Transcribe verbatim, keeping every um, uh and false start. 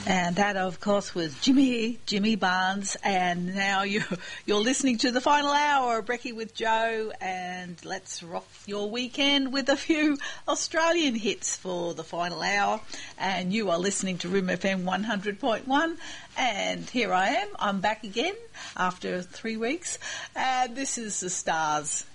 And that, of course, was Jimmy, Jimmy Barnes. And now you're, you're listening to the final hour of Brekkie with Joe. And let's rock your weekend with a few Australian hits for the final hour. And you are listening to Room F M one hundred point one. And here I am. I'm back again after three weeks. And this is The Stars.